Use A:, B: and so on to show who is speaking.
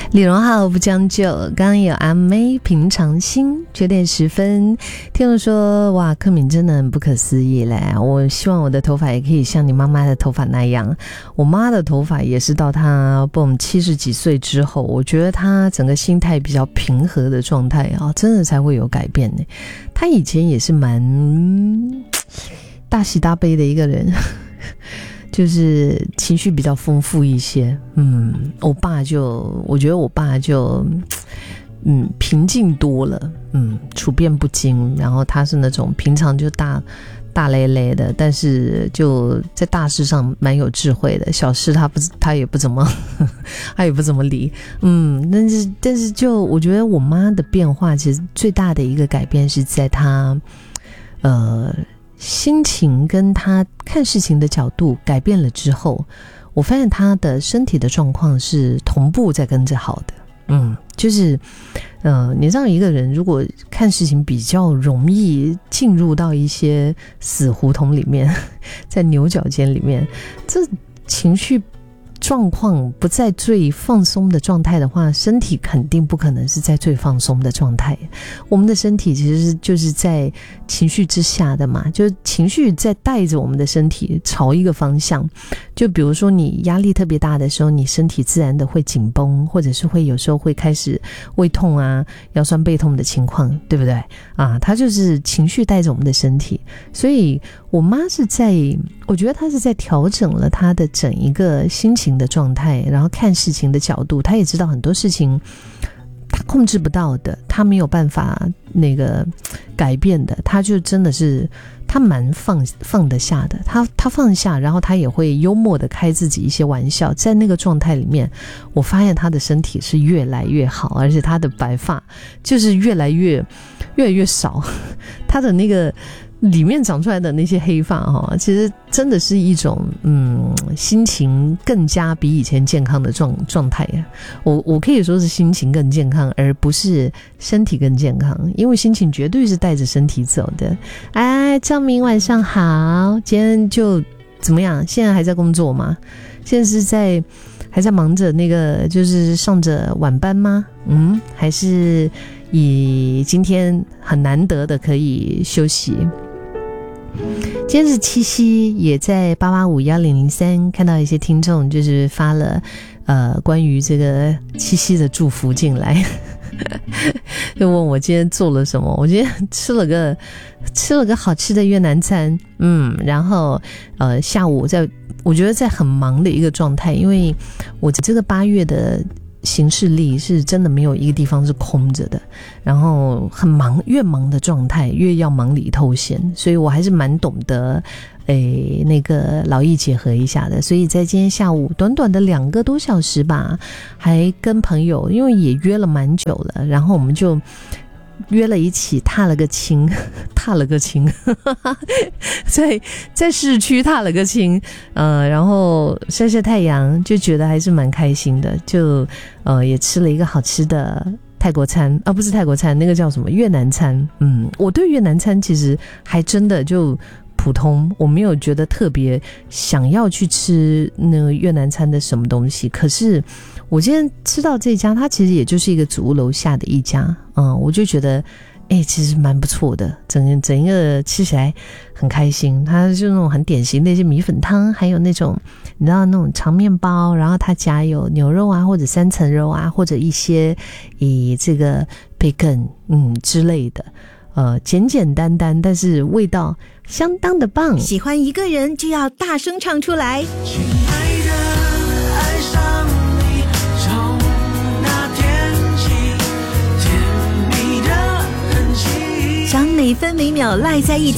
A: 李荣浩不将就，刚刚有阿妹平常心9点10分，听我说哇，柯敏真的很不可思议嘞！我希望我的头发也可以像你妈妈的头发那样，我妈的头发也是到她70几岁之后，我觉得她整个心态比较平和的状态啊，真的才会有改变呢。她以前也是蛮大喜大悲的一个人。就是情绪比较丰富一些，我觉得我爸就平静多了，处变不惊，然后他是那种平常就大咧咧的，但是就在大事上蛮有智慧的，小事他也不怎么理，但是就我觉得我妈的变化其实最大的一个改变是在她心情跟他看事情的角度改变了之后，我发现他的身体的状况是同步在跟着好的。就是你知道一个人如果看事情比较容易进入到一些死胡同里面，在牛角尖里面，这情绪状况不在最放松的状态的话，身体肯定不可能是在最放松的状态。我们的身体其实就是在情绪之下的嘛，就是情绪在带着我们的身体朝一个方向。就比如说你压力特别大的时候，你身体自然的会紧绷，或者是会有时候会开始胃痛啊、腰酸背痛的情况，对不对啊？它就是情绪带着我们的身体。所以我妈我觉得她是在调整了她的整一个心情的状态，然后看事情的角度，她也知道很多事情她控制不到的，她没有办法改变的，她就真的是她蛮放得下的，她放下，然后她也会幽默的开自己一些玩笑，在那个状态里面，我发现她的身体是越来越好，而且她的白发就是越来越少，她的那个里面长出来的那些黑发其实真的是一种心情更加比以前健康的状态。我可以说是心情更健康，而不是身体更健康，因为心情绝对是带着身体走的。张明晚上好，今天就怎么样？现在还在工作吗？现在还在忙着就是上着晚班吗？还是以今天很难得的可以休息？今天是七夕，也在8851003看到一些听众就是发了关于这个七夕的祝福进来，就问我今天做了什么。我今天吃了个好吃的越南餐，然后下午我觉得在很忙的一个状态，因为我这个8月的行事历是真的没有一个地方是空着的，然后很忙，越忙的状态越要忙里偷闲，所以我还是蛮懂得劳逸结合一下的。所以在今天下午短短的2个多小时吧，还跟朋友因为也约了蛮久了，然后我们就约了一起踏了个青在市区踏了个青，然后晒晒太阳，就觉得还是蛮开心的，就也吃了一个好吃的泰国餐不是泰国餐，那个叫什么越南餐。我对越南餐其实还真的就普通，我没有觉得特别想要去吃那个越南餐的什么东西。可是我今天吃到这家，它其实也就是一个祖屋楼下的一家，我就觉得其实蛮不错的，整一个吃起来很开心。它就那种很典型的一些米粉汤，还有那种你知道那种长面包，然后它夹有牛肉啊，或者3层肉啊，或者一些以这个培根之类的，简简单单，但是味道相当的棒。
B: 喜欢一个人就要大声唱出来。
C: 亲爱的，爱上你，从那天起，甜蜜的痕迹，
B: 将每分每秒赖在一起。